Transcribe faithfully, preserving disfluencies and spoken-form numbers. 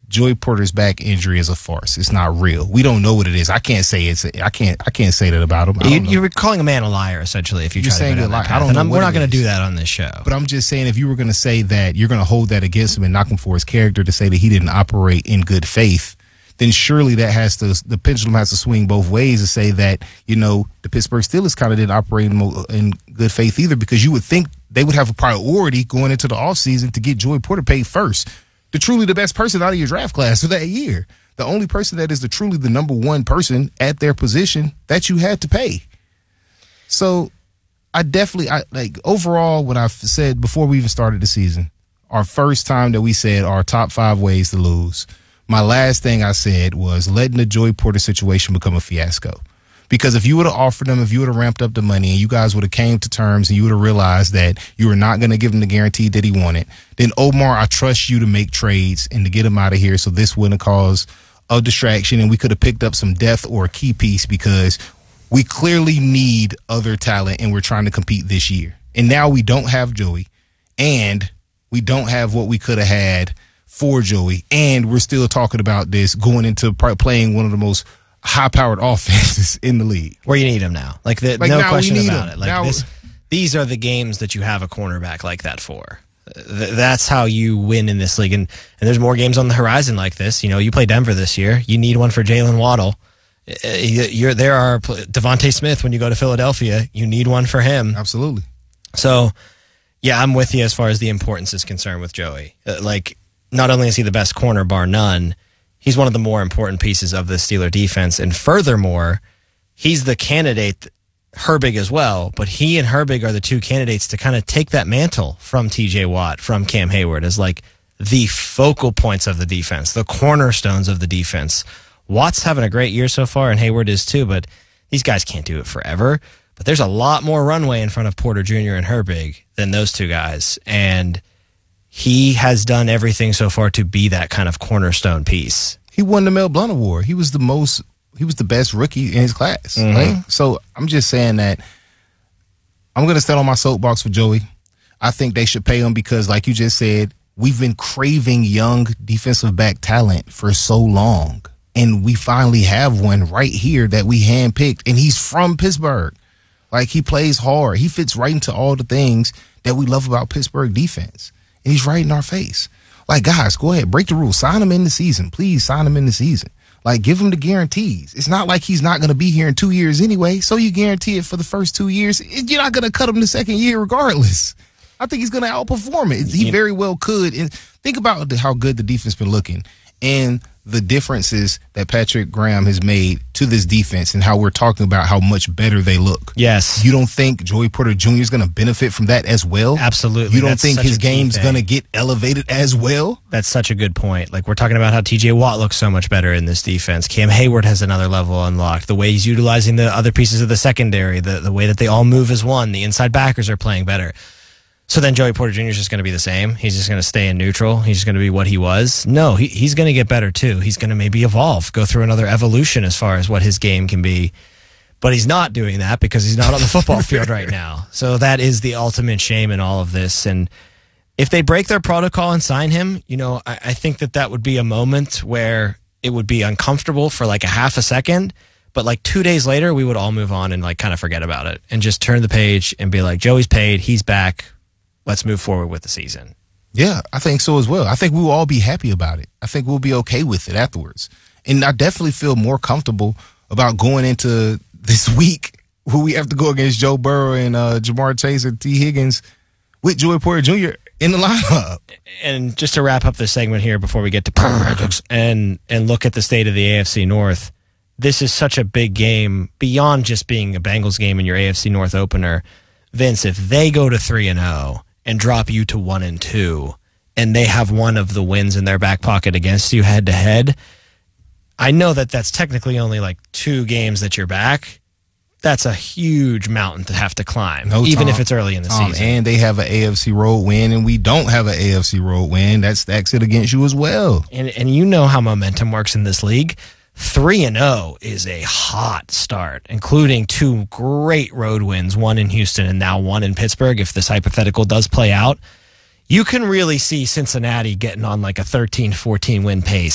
Joey Porter's back injury is a farce. It's not real. We don't know what it is. I can't say it's. A, I can't. I can't say that about him. You, you're calling a man a liar, essentially. If you You're try saying to go down a that lie. path. I don't and know I'm, what we're not it going to is. do that on this show. But I'm just saying, if you were going to say that, you're going to hold that against him and knock him for his character to say that he didn't operate in good faith, then surely that has to, the pendulum has to swing both ways to say that, you know, the Pittsburgh Steelers kind of didn't operate in, in good faith either, because you would think they would have a priority going into the offseason to get Joey Porter paid first. The truly the best person out of your draft class for that year. The only person that is the truly the number one person at their position that you had to pay. So I definitely, I like overall what I've said before we even started the season, our first time that we said our top five ways to lose, my last thing I said was letting the Joey Porter situation become a fiasco. Because if you would have offered them, if you would have ramped up the money and you guys would have came to terms and you would have realized that you were not going to give him the guarantee that he wanted, then Omar, I trust you to make trades and to get him out of here so this wouldn't cause a distraction and we could have picked up some depth or a key piece, because we clearly need other talent and we're trying to compete this year. And now we don't have Joey and we don't have what we could have had for Joey, and we're still talking about this going into playing one of the most high-powered offenses in the league. Where you need him now. Like, the, like no now question we need about him. it. Like now, this, these are the games that you have a cornerback like that for. Th- that's how you win in this league. And, and there's more games on the horizon like this. You know, you play Denver this year. You need one for Jalen Waddle. You're, there are Devontae Smith when you go to Philadelphia. You need one for him. Absolutely. So, yeah, I'm with you as far as the importance is concerned with Joey. Uh, like, not only is he the best corner, bar none, he's one of the more important pieces of the Steeler defense. And furthermore, he's the candidate, Herbig as well, but he and Herbig are the two candidates to kind of take that mantle from T J Watt, from Cam Hayward, as like the focal points of the defense, the cornerstones of the defense. Watt's having a great year so far, and Hayward is too, but these guys can't do it forever. But there's a lot more runway in front of Porter Junior and Herbig than those two guys. And he has done everything so far to be that kind of cornerstone piece. He won the Mel Blount Award. He was the most, he was the best rookie in his class. Mm-hmm. Right? So I'm just saying that I'm going to stand on my soapbox for Joey. I think they should pay him because, like you just said, we've been craving young defensive back talent for so long. And we finally have one right here that we handpicked. And he's from Pittsburgh. Like, he plays hard. He fits right into all the things that we love about Pittsburgh defense. And he's right in our face. Like, guys, go ahead, break the rules. Sign him in the season. Please sign him in the season. Like, give him the guarantees. It's not like he's not going to be here in two years anyway, so you guarantee it for the first two years. You're not going to cut him the second year regardless. I think he's going to outperform it. He very well could. And think about how good the defense been looking and the differences that Patrick Graham has made to this defense and how we're talking about how much better they look. Yes. You don't think Joey Porter Junior is going to benefit from that as well? Absolutely. You don't That's think such his a key game's thing. going to get elevated as well? That's such a good point. Like, we're talking about how T J Watt looks so much better in this defense. Cam Hayward has another level unlocked. The way he's utilizing the other pieces of the secondary, the, the way that they all move as one, the inside backers are playing better. So then Joey Porter Junior is just going to be the same. He's just going to stay in neutral. He's just going to be what he was. No, he, he's going to get better too. He's going to maybe evolve, go through another evolution as far as what his game can be. But he's not doing that because he's not on the football field right now. So that is the ultimate shame in all of this. And if they break their protocol and sign him, you know, I, I think that that would be a moment where it would be uncomfortable for like a half a second. But like two days later, we would all move on and like kind of forget about it and just turn the page and be like, Joey's paid, he's back. Let's move forward with the season. Yeah, I think so as well. I think we will all be happy about it. I think we'll be okay with it afterwards. And I definitely feel more comfortable about going into this week where we have to go against Joe Burrow and uh, Jamar Chase and T. Higgins with Joey Porter Junior in the lineup. And just to wrap up this segment here before we get to and and look at the state of the A F C North, this is such a big game beyond just being a Bengals game in your A F C North opener. Vince, if they go to three and oh and drop you to one and two, and they have one of the wins in their back pocket against you head to head, I know that that's technically only like two games that you're back. That's a huge mountain to have to climb, no, even Tom, if it's early in the Tom, season. And they have an A F C road win, and we don't have an A F C road win. That stacks it against you as well. And and you know how momentum works in this league. three and oh is a hot start, including two great road wins, one in Houston and now one in Pittsburgh. If this hypothetical does play out, you can really see Cincinnati getting on like a thirteen fourteen win pace